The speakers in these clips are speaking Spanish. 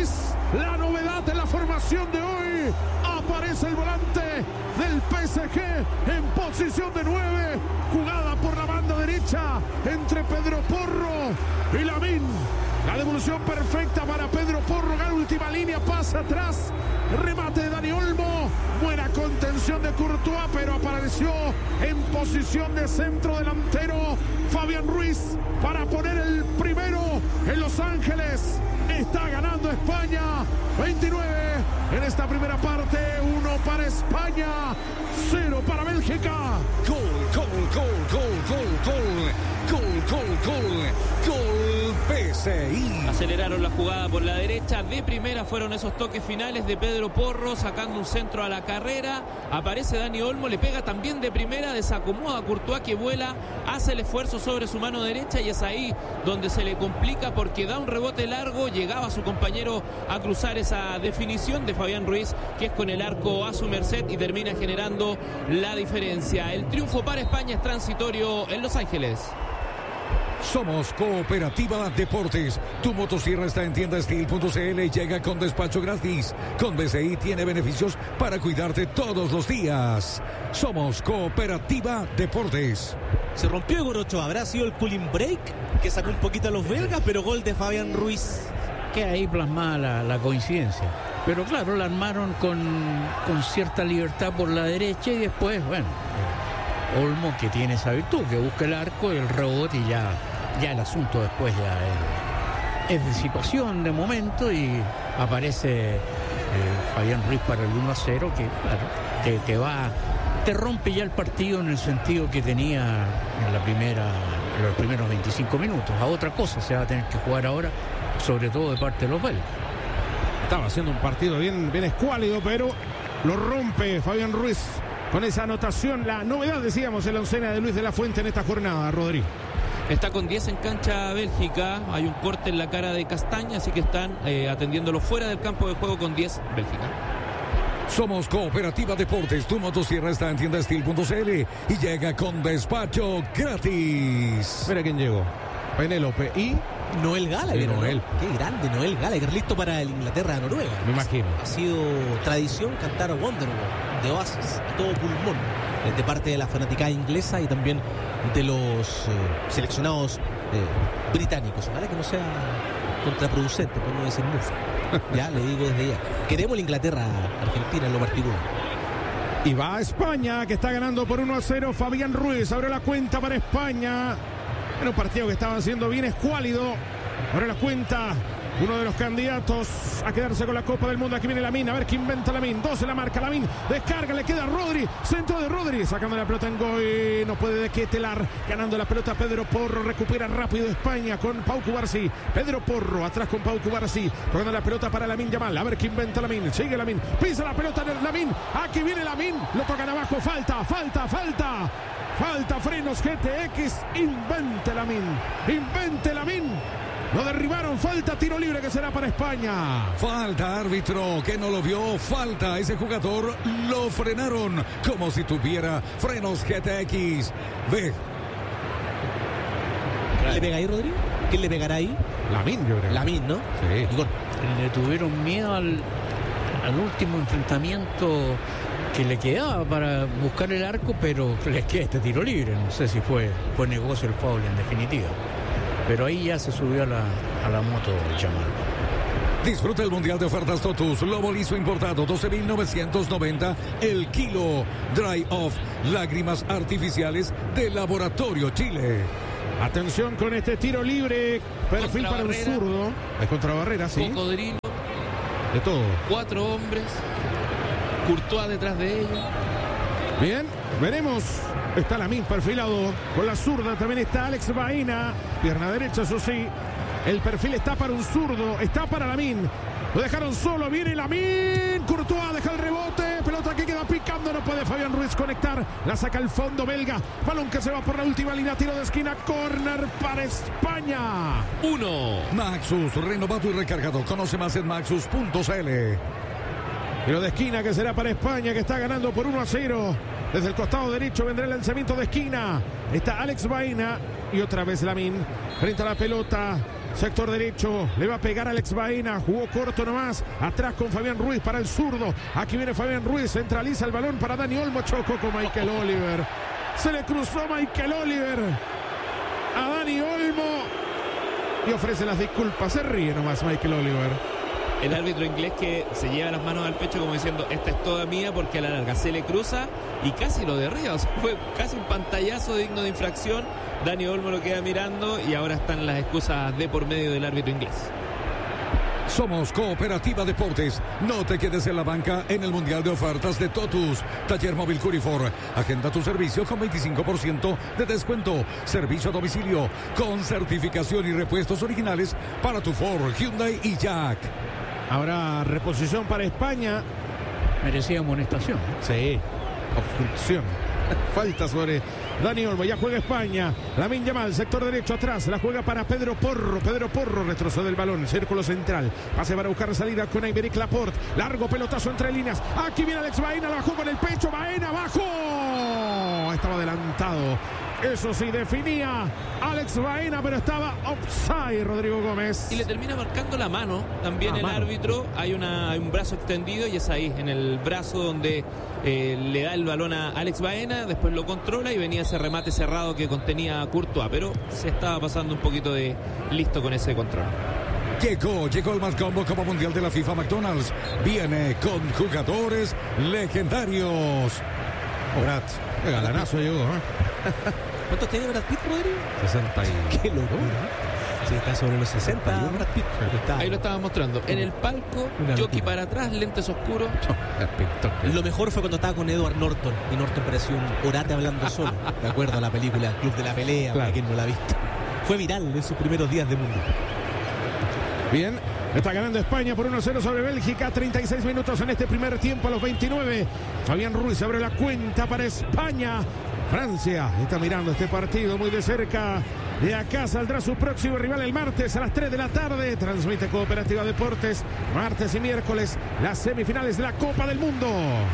Ruiz, la novedad en la formación de hoy. Aparece el volante del PSG en posición de 9. Jugada por la banda derecha entre Pedro Porro y Lamine. La devolución perfecta para Pedro Porro. La última línea, pasa atrás. Remate de Dani Olmo. Buena contención de Courtois, pero apareció en posición de centro delantero Fabián Ruiz para poner el primero en Los Ángeles. Está ganando España 29 en esta primera parte. 1 para España, 0 para Bélgica. Gol, gol, gol, gol, gol, gol. Gol, gol, gol, gol PSI. Aceleraron la jugada por la derecha. De primera fueron esos toques finales de Pedro Porro, sacando un centro a la carrera. Aparece Dani Olmo, le pega también de primera, desacomoda a Courtois, que vuela, hace el esfuerzo sobre su mano derecha, y es ahí donde se le complica porque da un rebote largo. Llegaba su compañero a cruzar esa definición de Fabián Ruiz, que es con el arco a su merced, y termina generando la diferencia. El triunfo para España es transitorio en Los Ángeles. Somos Cooperativa Deportes. Tu motosierra está en tiendasteel.cl y llega con despacho gratis. Con BCI tiene beneficios para cuidarte todos los días. Somos Cooperativa Deportes. Se rompió Igor Ochoa. Habrá sido el cooling break que sacó un poquito a los belgas, pero gol de Fabián Ruiz. Queda ahí plasmada la coincidencia. Pero claro, la armaron con cierta libertad por la derecha, y después, bueno, Olmo, que tiene esa virtud, que busca el arco y el rebote, y ya el asunto después ya es de situación, de momento, y aparece Fabián Ruiz para el 1-0, que claro, te rompe ya el partido en el sentido que tenía en los primeros 25 minutos. A otra cosa se va a tener que jugar ahora, sobre todo de parte de los belgas. Estaba haciendo un partido bien escuálido, pero lo rompe Fabián Ruiz con esa anotación. La novedad, decíamos, en la oncena de Luis de la Fuente en esta jornada, Rodrigo. Está con 10 en cancha Bélgica. Hay un corte en la cara de Castaña, así que están atendiéndolo fuera del campo de juego con 10 Bélgica. Somos Cooperativa Deportes. Tu motosierra está en tiendasteel.cl y llega con despacho gratis. Mira quién llegó. Penélope y Noel Gallagher. Noel. Qué grande Noel Gallagher, listo para el Inglaterra-Noruega. Me imagino. Ha sido tradición cantar Wonderwall de Oasis a todo pulmón, de parte de la fanaticada inglesa y también de los seleccionados británicos. Ojalá que no sea contraproducente, por no decir mucho. Ya le digo desde ya. Queremos la Inglaterra-Argentina en lo particular. Y va a España, que está ganando por 1-0. Fabián Ruiz abre la cuenta para España. En un partido que estaba haciendo bien escuálido. Abre la cuenta uno de los candidatos a quedarse con la Copa del Mundo. Aquí viene Lamine, a ver qué inventa Lamine. 12 la marca, Lamine descarga, le queda a Rodri. Centro de Rodri, sacando la pelota en gol. No puede dequetelar, ganando la pelota Pedro Porro. Recupera rápido España con Pau Cubarsí. Pedro Porro atrás con Pau Cubarsí, tocando la pelota para Lamine Yamal. A ver qué inventa Lamine. Sigue Lamine, pisa la pelota de Lamine. Aquí viene Lamine, lo tocan abajo. Falta. Frenos GTX. Invente Lamine. Lo derribaron, falta, tiro libre que será para España. Falta, árbitro, que no lo vio. Falta, ese jugador lo frenaron como si tuviera frenos GTX. Ve. ¿Quién le pega ahí, Rodrigo? ¿Quién le pegará ahí? Lamine, yo creo. Lamine, ¿no? Sí. Igor. Le tuvieron miedo al último enfrentamiento que le quedaba para buscar el arco, pero les queda este tiro libre. No sé si fue negocio el foul en definitiva. Pero ahí ya se subió a la moto Yamal. Disfruta el Mundial de Ofertas Totus. Lobo liso importado, 12.990 el kilo. Dry Off, lágrimas artificiales de Laboratorio Chile. Atención con este tiro libre. Perfil para un zurdo. Es contra barrera, sí. Cocodrilo. De todo. 4 hombres. Courtois detrás de ellos. Bien, veremos. Está Lamine perfilado con la zurda. También está Alex Baena. Pierna derecha, eso sí. El perfil está para un zurdo. Está para Lamine. Lo dejaron solo. Viene Lamine. Courtois deja el rebote. Pelota que queda picando. No puede Fabián Ruiz conectar. La saca el fondo belga. Balón que se va por la última línea. Tiro de esquina. Córner para España. 1. Maxus, renovado y recargado. Conoce más en maxus.cl. Tiro de esquina que será para España, que está ganando por 1-0. Desde el costado derecho vendrá el lanzamiento de esquina. Está Alex Baena y otra vez Lamine frente a la pelota. sector derecho, le va a pegar a Alex Baena, jugó corto nomás, atrás con Fabián Ruiz para el zurdo, aquí viene Fabián Ruiz, centraliza el balón para Dani Olmo, chocó con Michael Oliver, se le cruzó Michael Oliver a Dani Olmo y ofrece las disculpas, se ríe nomás Michael Oliver. El árbitro inglés que se lleva las manos al pecho como diciendo, esta es toda mía, porque a la larga se le cruza y casi lo derriba. O sea, fue casi un pantallazo digno de infracción. Dani Olmo lo queda mirando y ahora están las excusas de por medio del árbitro inglés. Somos Cooperativa Deportes. No te quedes en la banca en el Mundial de Ofertas de Totus. Taller Móvil Curifor. Agenda tu servicio con 25% de descuento. Servicio a domicilio con certificación y repuestos originales para tu Ford, Hyundai y Jack. Ahora reposición para España. Merecía amonestación. Sí, obstrucción. Falta sobre Dani Olmo, ya juega España. Lamine Yamal, sector derecho atrás, la juega para Pedro Porro. Pedro Porro retrocede el balón, círculo central. Pase para buscar salida con Aymeric Laporte. Largo pelotazo entre líneas. Aquí viene Alex Baena, la bajó con el pecho. Baena abajo. Estaba adelantado. Eso sí, definía Alex Baena, pero estaba offside Rodrigo Gómez. Y le termina marcando la mano también el mano. árbitro. Hay un brazo extendido y es ahí, en el brazo donde le da el balón a Alex Baena, después lo controla y venía ese remate cerrado que contenía a Courtois, pero se estaba pasando un poquito de listo con ese control. Llegó el más combo como mundial de la FIFA McDonald's. Viene con jugadores legendarios. Brad, qué galanazo llegó, ¿Cuántos tiene Brad Pitt, Rodrigo? 60 y... Qué loco. Sí, está sobre los 60. Brad Pitt. Ahí lo estaba mostrando. En el palco, jockey para atrás, lentes oscuros. Lo mejor fue cuando estaba con Edward Norton. Y Norton parecía un orate hablando solo. De acuerdo a la película Club de la Pelea, Claro. para quien no la ha visto. Fue viral en sus primeros días de mundo. Bien, está ganando España por 1-0 sobre Bélgica. 36 minutos en este primer tiempo a los 29. Fabián Ruiz abre la cuenta para España. Francia está mirando este partido muy de cerca. De acá saldrá su próximo rival el martes a las 3 de la tarde. Transmite Cooperativa Deportes. Martes y miércoles las semifinales de la Copa del Mundo.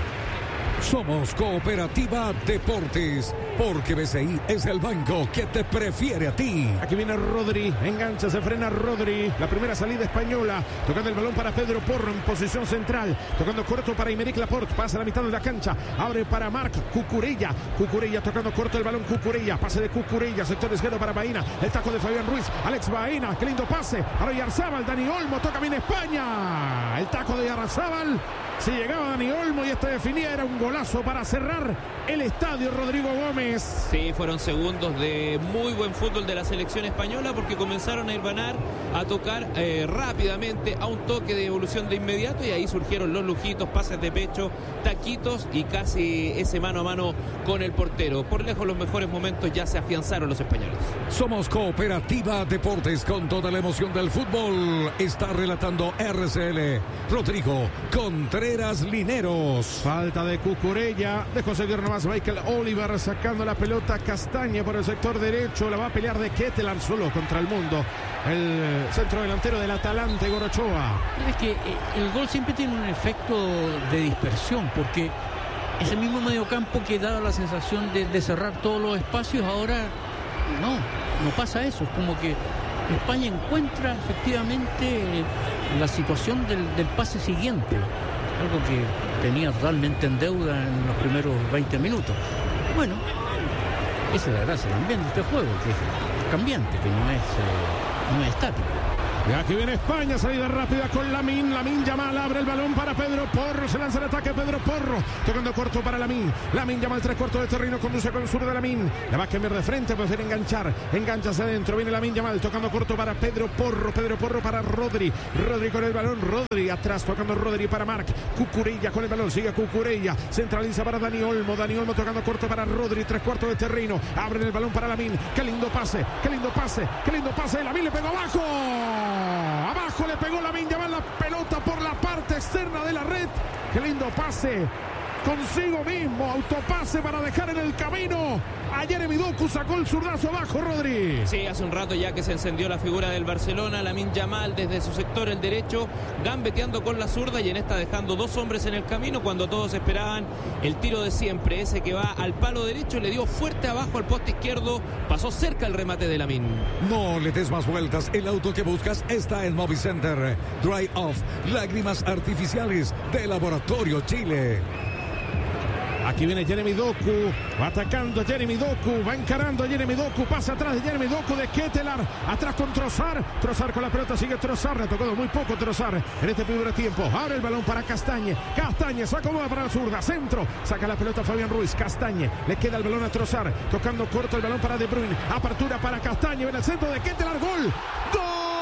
Somos Cooperativa Deportes, porque BCI es el banco que te prefiere a ti. Aquí viene Rodri, engancha, se frena Rodri. La primera salida española, tocando el balón para Pedro Porro en posición central, tocando corto para Aymeric Laporte, pasa a la mitad de la cancha, abre para Marc Cucurella. Cucurella tocando corto el balón, Cucurella, pase de Cucurella, sector izquierdo para Baena, el taco de Fabián Ruiz, Alex Baena, qué lindo pase, ahora Yarzábal, Dani Olmo, toca bien España, el taco de Yarzábal. Si llegaba Dani Olmo y este definía, era un golazo para cerrar el estadio, Rodrigo Gómez. Sí, fueron segundos de muy buen fútbol de la selección española, porque comenzaron a hilvanar, a tocar rápidamente, a un toque de evolución de inmediato, y ahí surgieron los lujitos, pases de pecho, taquitos y casi ese mano a mano con el portero. Por lejos los mejores momentos ya se afianzaron los españoles. Somos Cooperativa Deportes con toda la emoción del fútbol. Está relatando RCL Rodrigo Contreras Lineros. Falta de Cucurella, de conseguir nomás Michael Oliver sacando la pelota. Castaña por el sector derecho, la va a pelear de Ketelaar solo contra el mundo. El centro delantero del Atalanta, Igor Ochoa. Es que el gol siempre tiene un efecto de dispersión, porque ese mismo mediocampo que daba la sensación de cerrar todos los espacios, ahora no pasa eso. Es como que España encuentra efectivamente la situación del pase siguiente, algo que tenía totalmente en deuda en los primeros 20 minutos. Bueno, esa es la gracia también de este juego, que es cambiante, que no es estático. Y aquí viene España, salida rápida con Lamine Yamal, abre el balón para Pedro Porro, se lanza el ataque Pedro Porro, tocando corto para Lamine Yamal, 3/4 de terreno, conduce con el sur de Lamine, la va a cambiar de frente, prefiere engancha hacia adentro, viene Lamine Yamal, tocando corto para Pedro Porro para Rodri con el balón, Rodri atrás, tocando Rodri para Marc Cucurella con el balón, sigue Cucurella, centraliza para Dani Olmo tocando corto para Rodri, 3/4 de terreno, abre el balón para Lamine, qué lindo pase, Lamine le pegó abajo le pegó Lamine Yamal la pelota por la parte externa de la red. Qué lindo pase consigo mismo, autopase para dejar en el camino a Jeremy Doku, sacó el zurdazo abajo, Rodri. Sí, hace un rato ya que se encendió la figura del Barcelona, Lamine Yamal desde su sector el derecho, gambeteando con la zurda y en esta dejando dos hombres en el camino cuando todos esperaban el tiro de siempre, ese que va al palo derecho, le dio fuerte abajo al poste izquierdo, pasó cerca el remate de Lamine. No le des más vueltas, el auto que buscas está en Movicenter. Dry Off, lágrimas artificiales de Laboratorio Chile. Aquí viene Jeremy Doku, va atacando Jeremy Doku, va encarando a Jeremy Doku, pasa atrás de Jeremy Doku de Ketelaar, atrás con Trossard con la pelota, sigue Trossard, le ha tocado muy poco Trossard en este primer tiempo, abre el balón para Castagne se acomoda para la zurda, centro, saca la pelota Fabián Ruiz, Castagne, le queda el balón a Trossard, tocando corto el balón para De Bruyne, apertura para Castagne, ven el centro de Ketelaar, ¡gol!